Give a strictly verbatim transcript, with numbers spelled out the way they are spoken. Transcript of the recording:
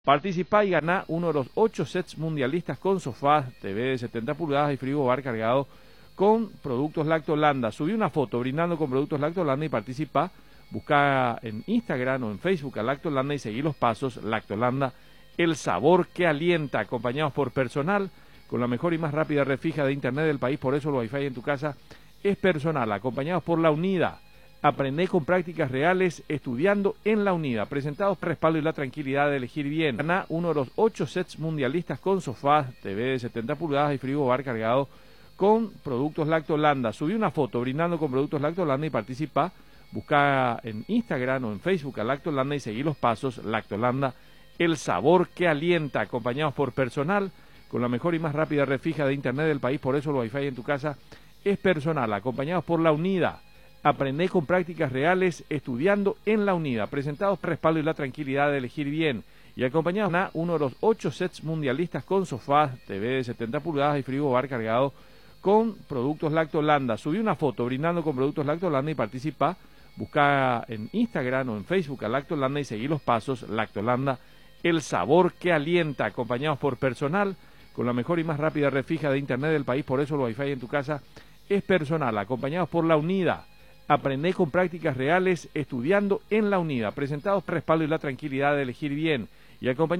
Participa y gana uno de los ocho sets mundialistas con sofás, T V de setenta pulgadas y frigobar cargado con productos Lactolanda. Subí una foto brindando con productos Lactolanda y participa. Busca en Instagram o en Facebook a Lactolanda y seguí los pasos. Lactolanda, el sabor que alienta, acompañados por personal con la mejor y más rápida refija de internet del país. Por eso el Wi-Fi en tu casa es personal, acompañados por La Unida. Aprende con prácticas reales estudiando en La Unida. Presentados por respaldo y la tranquilidad de elegir bien. Gana uno de los ocho sets mundialistas con sofás, T V de setenta pulgadas y frigobar cargado con productos Lactolanda. Subí una foto brindando con productos Lactolanda y participa. Busca en Instagram o en Facebook a Lactolanda y seguí los pasos. Lactolanda, el sabor que alienta, acompañados por personal con la mejor y más rápida refija de internet del país. Por eso el Wi-Fi en tu casa es personal, acompañados por La Unida. Aprende con prácticas reales estudiando en La Unida. Presentados por respaldo y la tranquilidad de elegir bien. Y acompañados a uno de los ocho sets mundialistas con sofás, T V de setenta pulgadas y frigobar cargado con productos Lactolanda. Subí una foto brindando con productos Lactolanda y participa. Busca en Instagram o en Facebook a Lactolanda y seguí los pasos. Lactolanda, el sabor que alienta, acompañados por personal con la mejor y más rápida refija de internet del país. Por eso el Wi-Fi en tu casa es personal, acompañados por La Unida. Aprende con prácticas reales estudiando en La Unida. Presentados por respaldo y la tranquilidad de elegir bien. Y acompañados